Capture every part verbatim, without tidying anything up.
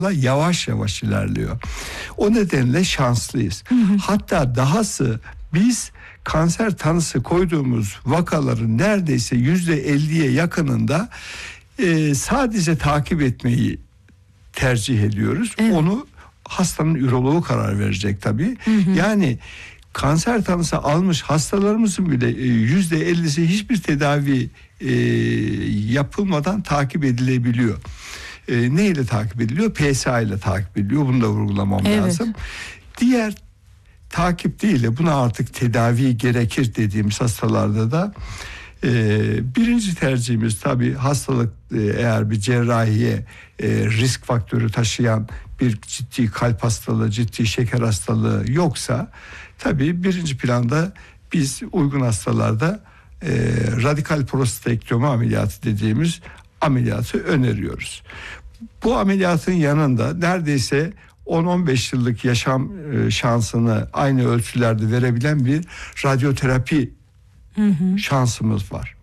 yavaş yavaş ilerliyor. O nedenle şanslıyız. Hı hı. Hatta dahası biz kanser tanısı koyduğumuz vakaların neredeyse yüzde elliye yakınında e, sadece takip etmeyi tercih ediyoruz. Evet. Onu hastanın üroloğu karar verecek tabii. Hı hı. Yani kanser tanısı almış hastalarımızın bile yüzde ellisi hiçbir tedavi e, yapılmadan takip edilebiliyor. E, ne ile takip ediliyor? P S A ile takip ediliyor. Bunu da vurgulamam evet. lazım. Diğer takip değil de buna artık tedavi gerekir dediğimiz hastalarda da e, birinci tercihimiz tabii hastalık e, eğer bir cerrahiye e, risk faktörü taşıyan bir ciddi kalp hastalığı, ciddi şeker hastalığı yoksa tabii birinci planda biz uygun hastalarda e, radikal prostatektomi ameliyatı dediğimiz ameliyatı öneriyoruz. Bu ameliyatın yanında neredeyse on on beş yıllık yaşam şansını aynı ölçülerde verebilen bir radyoterapi hı hı. şansımız var.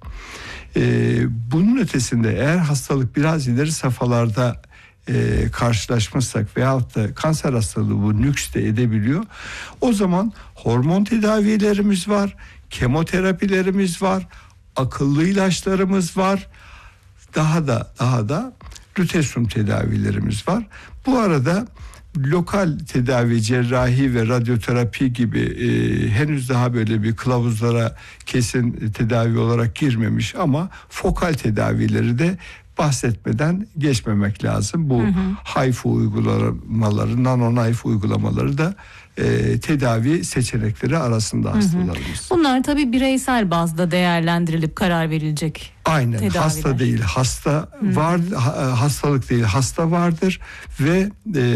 Ee, bunun ötesinde eğer hastalık biraz ileri safhalarda e, karşılaşmışsak veyahut da kanser hastalığı bu nüks de edebiliyor. O zaman hormon tedavilerimiz var, kemoterapilerimiz var, akıllı ilaçlarımız var. Daha da daha da lütesyum tedavilerimiz var. Bu arada lokal tedavi, cerrahi ve radyoterapi gibi e, henüz daha böyle bir kılavuzlara kesin tedavi olarak girmemiş ama fokal tedavileri de bahsetmeden geçmemek lazım. Bu H I F U uygulamaları, nano H I F U uygulamaları da e, tedavi seçenekleri arasında hastalarımız. Bunlar tabii bireysel bazda değerlendirilip karar verilecek. Aynen tedaviler. Hasta değil hasta Hı-hı. var hastalık değil hasta vardır ve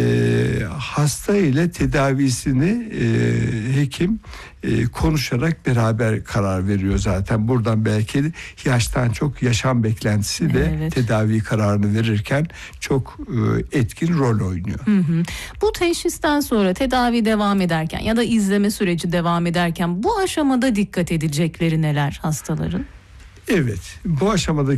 e, hasta ile tedavisini e, hekim e, konuşarak beraber karar veriyor zaten. Buradan belki yaştan çok yaşam beklentisi de evet. tedavi kararını verirken çok e, etkin rol oynuyor. Hı hı. Bu teşhisten sonra tedavi devam ederken ya da izleme süreci devam ederken bu aşamada dikkat edilecekleri neler hastaların? Evet, bu aşamada e,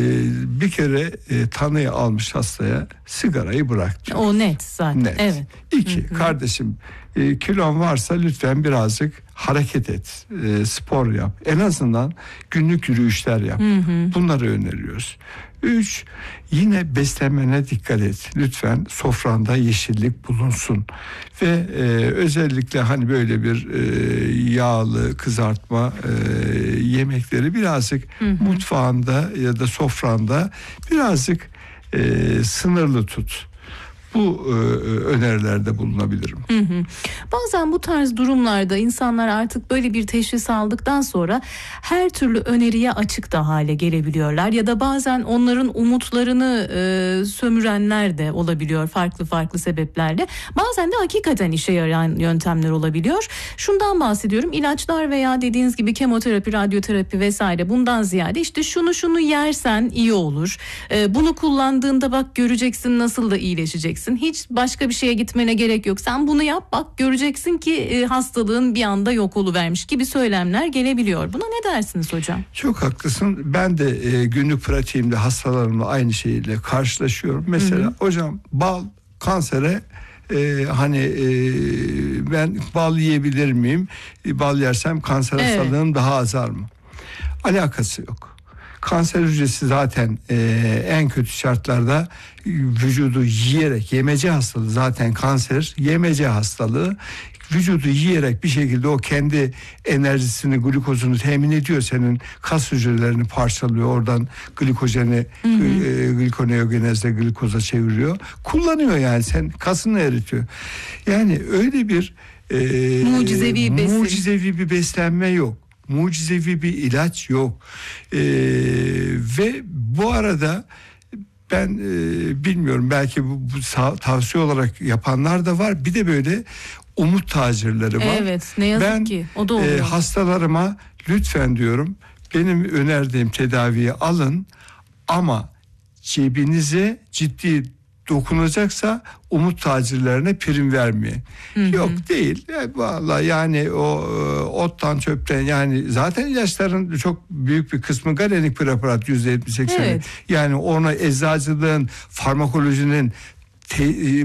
bir kere e, tanıyı almış hastaya sigarayı bırak diyor. O net zaten. Net. Evet. İki, hı hı. kardeşim e, kilon varsa lütfen birazcık hareket et, e, spor yap. En azından günlük yürüyüşler yap. Hı hı. Bunları öneriyoruz. Üç, yine beslenmene dikkat et. Lütfen sofranda yeşillik bulunsun. Ve e, özellikle hani böyle bir e, yağlı kızartma e, yemekleri birazcık hı hı. mutfağında ya da sofranda birazcık e, sınırlı tut. Bu e, önerilerde bulunabilirim. Hı hı. Bazen bu tarz durumlarda insanlar artık böyle bir teşhis aldıktan sonra her türlü öneriye açık da hale gelebiliyorlar. Ya da bazen onların umutlarını e, sömürenler de olabiliyor farklı farklı sebeplerle. Bazen de hakikaten işe yarayan yöntemler olabiliyor. Şundan bahsediyorum, ilaçlar veya dediğiniz gibi kemoterapi, radyoterapi vesaire, bundan ziyade işte şunu şunu yersen iyi olur. E, bunu kullandığında bak göreceksin nasıl da iyileşeceksin. Hiç başka bir şeye gitmene gerek yok. Sen bunu yap bak göreceksin ki e, hastalığın bir anda yok oluvermiş gibi söylemler gelebiliyor. Buna ne dersiniz hocam? Çok haklısın. Ben de e, günlük pratiğimde hastalarımla aynı şeyle karşılaşıyorum. Mesela hı hı. hocam bal kansere e, hani e, ben bal yiyebilir miyim? E, bal yersem kanser evet. hastalığım daha azar mı? Alakası yok. Kanser hücresi zaten e, en kötü şartlarda vücudu yiyerek, yemece hastalığı zaten kanser, yemece hastalığı vücudu yiyerek bir şekilde o kendi enerjisini, glukozunu temin ediyor. Senin kas hücrelerini parçalıyor. Oradan glikojeni, hı hı. E, glikoneogenezle glikoza çeviriyor. Kullanıyor yani, sen kasını eritiyor. Yani öyle bir e, mucizevi, besin. mucizevi bir beslenme yok. Mucizevi bir ilaç yok. Ee, ve bu arada ben e, bilmiyorum, belki bu, bu tavsiye olarak yapanlar da var. Bir de böyle umut tacirleri var. Evet, ne yazık ben, ki o da oluyor. E, hastalarıma lütfen diyorum, benim önerdiğim tedaviyi alın ama cebinize ciddi dokunacaksa umut tacirlerine prim vermeyin. Hı hı. Yok değil. Yani vallahi yani o ottan çöpten, yani zaten ilaçların çok büyük bir kısmı galenik preparat, yüzde yetmiş sekseni. Evet. Yani ona eczacılığın, farmakolojinin te,